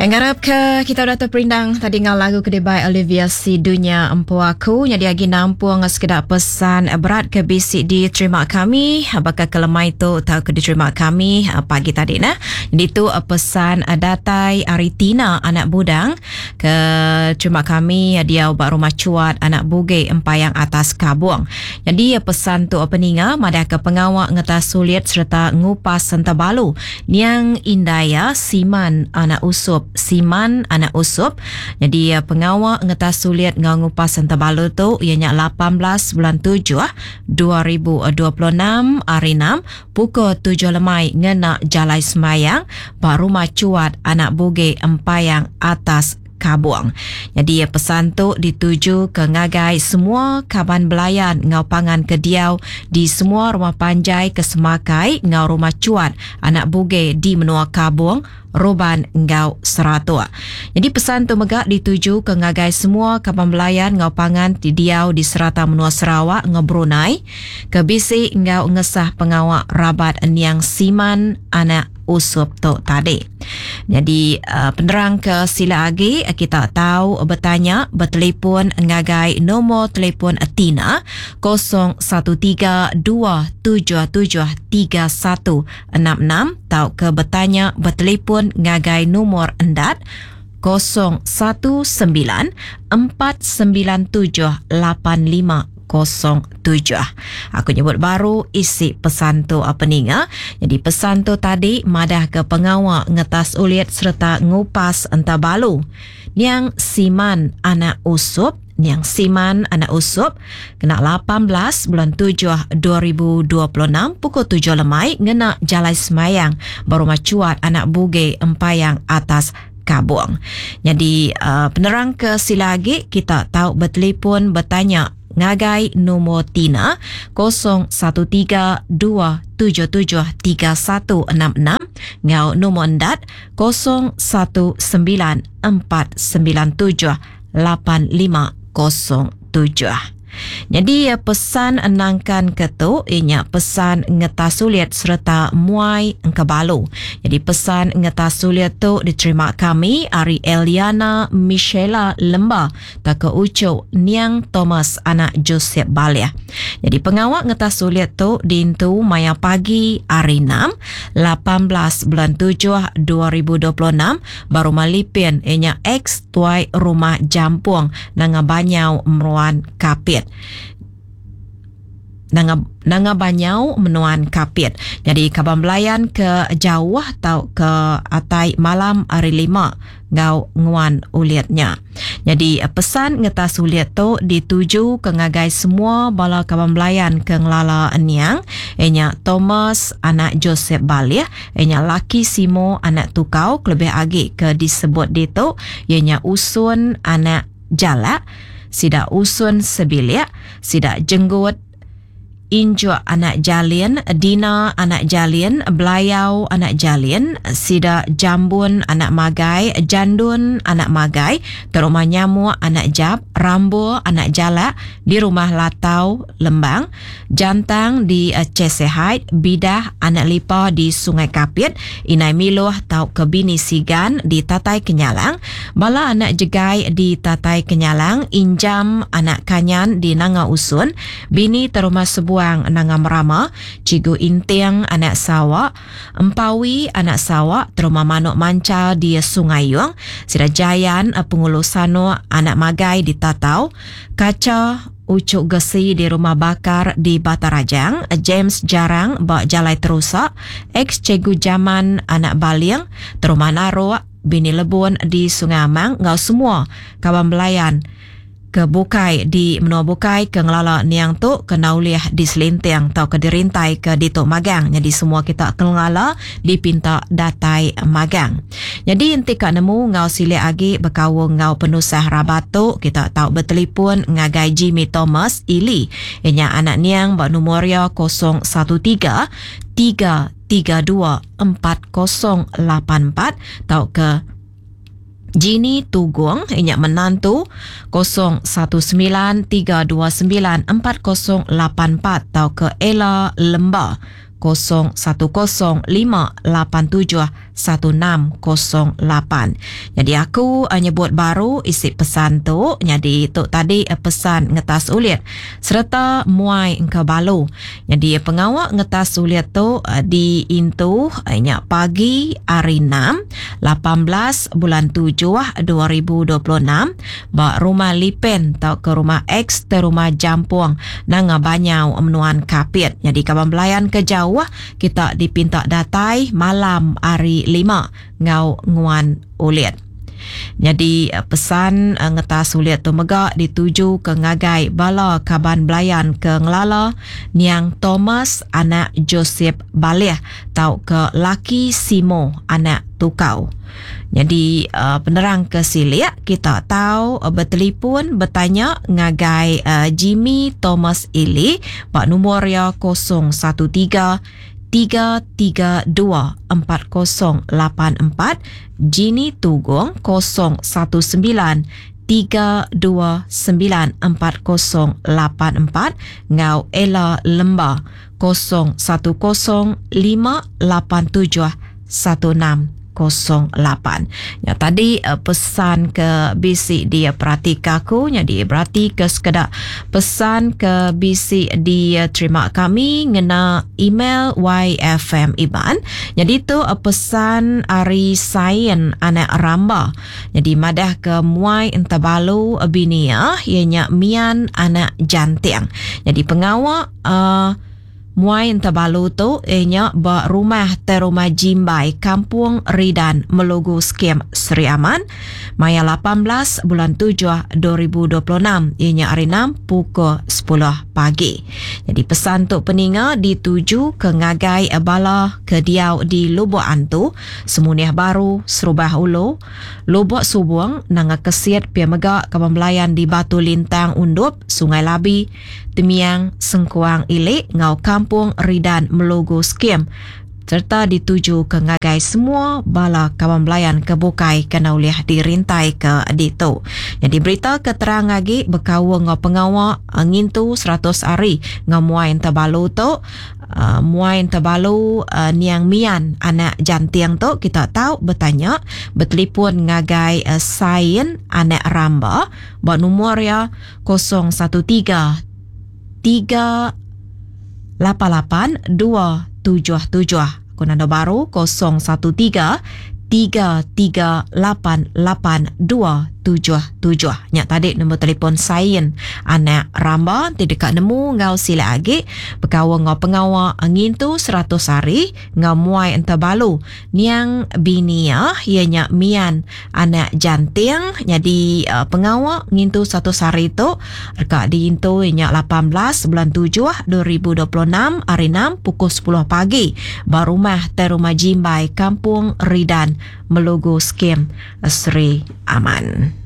Ngarap ke kita dah terperindang tadi ngau lagu kedebai Olivia Si Dunia Empu Aku yang diagi nampung sekedar pesan berat ke bisik diterima kami bakal kelemai tu tahu ke diterima kami pagi tadi nah. Jadi tu pesan datai Aritina anak budang ke terima kami dia ubah rumah cuat anak buge empayang atas kabuang. Jadi pesan tu peninga madah ke pengawak ngetas sulit serta ngupas sentabalu yang indaya siman anak usup Siman anak usup. Jadi pengawak ngetas sulit ngupas sentabalu tu ianya 18 bulan 7 2026 hari 6 pukul 7 lemai ngena Jalai Semayang baru macuat anak buge empayang atas Kabuang. Jadi pesan tu dituju ke ngagai semua kaban belayan ngau pangan kediau di semua rumah panjai ke Semakai ngau rumah cuat anak buge di menua Kabuang Roban ngau Seratua. Jadi pesan tu megak dituju ke ngagai semua kaban belayan ngau pangan diau di Serata menua Sarawak ngau Brunei ke bisi ngau ngesah pengawak rabat yang siman anak usup tu tadi. Jadi penerang ke sila lagi kita tahu bertanya bertelefon ngagai nombor telefon Tina 0172773166 tau ke bertanya bertelefon ngagai nombor endat 019-497-8507. Aku nyebut baru isi pesan tu apa ni nga. Jadi pesan tu tadi madah ke pengawak ngetas ulit serta ngupas entah balu. Yang siman anak usup kena 18 bulan 7 2026 pukul 7 lemai ngena Jalai Semayang baru macuat anak buge empayang atas Kabuang. Jadi penerang ke sila lagi kita tahu bertelefon bertanya ngagai nombor Tina 0132773166 ngau nombor endat 0194978507. Jadi pesan enangkan ketu ianya pesan ngetas sulit serta muai engkebalu. Jadi pesan ngetas sulit tu diterima kami Ari Eliana Michela Lemba tak ke ucu Niang Thomas anak Joseph Balia. Jadi pengawak ngetas sulit tu dintu maya pagi hari 6 18 bulan 7 2026 baru malipin ianya ex tuai rumah Jampuang nanga Banyau Meruan Kapit. Nanga Banyau Menuan Kapit. Jadi kaban belayan ke jauh atau ke atai malam hari 5 ngau nguan uliatnya. Jadi pesan ngetas uliat tu dituju ke ngagai semua bala kaban belayan ke ngelala niang enya Thomas anak Joseph Balia enya laki Simo anak Tukau lebih agi ke disebut ditu ianya Usun anak Jala sida Usun Sebilia sida Jenggut Injo anak Jalin, Dina anak Jalin, Belayau anak Jalin, sida Jambun anak Magai, Jandun anak Magai, ke rumah Nyamu anak Jab, Rambo anak Jala di rumah Latau Lembang, Jantang di Cesehait, Bidah anak Lipa di Sungai Kapit, Inai Miluh tau ke bini Sigan di Tatai Kenyalang, Bala anak Jegai di Tatai Kenyalang, Injam anak Kanyan di Nanga Usun, bini terumah sebuah Nanga Merama, Cigu Intiang anak Sawa, Empawi anak Sawa, terumah Manuk Manca di Sungai Yuang, Sida Jayan Pengulusano anak Magai di Tatau, Kaca Ucuk Gesi di Rumah Bakar di Batarajang, James Jarang Bak Jalai Terusak, ex Cikgu Jaman anak Baliang, terumah Naro bini Lebun di Sungai Amang, ngau semua kawan belayan ke Bukai di menua Bukai ke ngelala niang tu ke nauliah di Selintang atau ke dirintai ke Ditok Magang. Jadi semua kita ke ngelala di pinta datai Magang. Jadi inti kak nemu ngau sile agi berkawung ngau penusah rabatu kita tahu bertelefon ngagai Jimmy Thomas Ili. Ianya anak niang bak numoria 013 332 4084 tau ke Jini Tugung inyak menantu 0193294084 tau ke Ella Lemba 0105871608. Jadi aku nyebut baru isi pesan tu. Jadi tu tadi pesan ngetas ulit serta muai ke balu. Jadi pengawak ngetas ulit tu di intu nyak pagi hari 6 18 bulan 7 2026 ba rumah Lipen tau ke rumah X te rumah Jampuang nang Banyau Menuan Kapit. Jadi kawan belayan ke jauh kita dipinta datai malam hari 5 ngau nguan ulit. Jadi pesan ngetas ulit tu megak dituju ke ngagai bala kaban belayan ke ngelala Niang Thomas anak Joseph Baleh tau ke Laki Simo anak Tukau. Jadi penerang ke silia kita tahu bertelefon bertanya ngagai Jimmy Thomas Ili pak nombor ya 013 332 4084 Jini Tugong 019 329 4084 ngau Ella Lemba 010 587 1608. Ya tadi pesan ke bisi dia pratikaku jadi berarti ke sekedar pesan ke bisi dia terima kami ngena email YFM Iban. Jadi tu pesan Ari Sain anak Ramba. Jadi madah ke muai entabalu binia ianya Mian anak Jantiang. Jadi pengawak muai entabalu tu ianya ba rumah te rumah Jimbai Kampung Ridan Melogo Skem Seri Aman Maya 18 bulan 7 2026 ianya hari 6 pukul 10 pagi. Jadi pesan tu peninga dituju ke ngagai bala ke diau di Lubuk Antu Semuniah Baru Serubah Ulo Lubuk Subuang nanga kesiat pia megak kepembelayan di Batu Lintang Undup Sungai Labi Temiang Sengkuang Ilik ngau Kampung Ridan Melogo Skem serta dituju ke ngagai semua bala kawan belayan kebukai kena uliah dirintai ke dito. Jadi berita keterang lagi berkawa ngau pengawak ngintu 100 hari ngau muain tabalu tu muain tabalu Niang Mian anak Jantiang tu kita tahu bertanya bertelefon ngagai Sain anak Ramba buat nomor ya 013 388 277 Kunanda baru 013 3388277. Nyak tadi nombor telefon Sain anak Ramba di dekat nemu ngau sila lagi berkawa ngau pengawak ngintu 100 hari ngau muai entabalu Niang Binia ianya Mian anak Jantiang. Jadi pengawak ngintu 100 hari tu reka diintu ianya 18 bulan 7 2026 hari 6 pukul 10 pagi barumah te rumah Jimbai Kampung Ridan Melogo Skem Seri Aman.